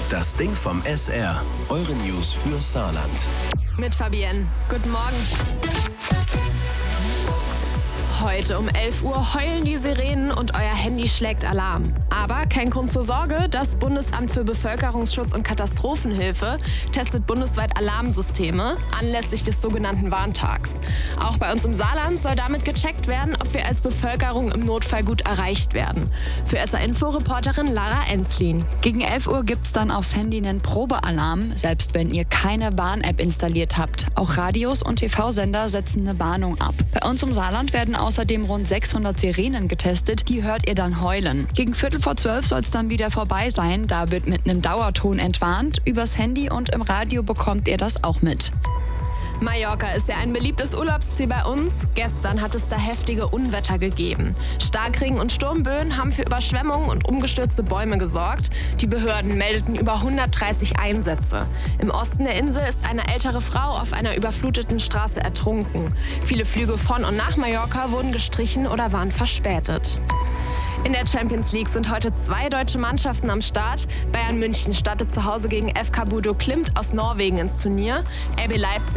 Das Ding vom SR. Eure News für Saarland. Mit Fabienne. Guten Morgen. Heute um 11 Uhr heulen die Sirenen und euer Handy schlägt Alarm. Aber kein Grund zur Sorge, das Bundesamt für Bevölkerungsschutz und Katastrophenhilfe testet bundesweit Alarmsysteme anlässlich des sogenannten Warntags. Auch bei uns im Saarland soll damit gecheckt werden, ob wir als Bevölkerung im Notfall gut erreicht werden. Für SR-Info-Reporterin Lara Enzlin. Gegen 11 Uhr gibt's dann aufs Handy einen Probealarm, selbst wenn ihr keine Warn-App installiert habt. Auch Radios und TV-Sender setzen eine Warnung ab. Bei uns im Saarland werden außerdem rund 600 Sirenen getestet, die hört ihr dann heulen. Gegen 11:45 soll es dann wieder vorbei sein, da wird mit einem Dauerton entwarnt. Übers Handy und im Radio bekommt ihr das auch mit. Mallorca ist ja ein beliebtes Urlaubsziel bei uns. Gestern hat es da heftige Unwetter gegeben. Starkregen und Sturmböen haben für Überschwemmungen und umgestürzte Bäume gesorgt. Die Behörden meldeten über 130 Einsätze. Im Osten der Insel ist eine ältere Frau auf einer überfluteten Straße ertrunken. Viele Flüge von und nach Mallorca wurden gestrichen oder waren verspätet. In der Champions League sind heute 2 deutsche Mannschaften am Start. Bayern München startet zu Hause gegen FK Bodo Glimt aus Norwegen ins Turnier. RB Leipzig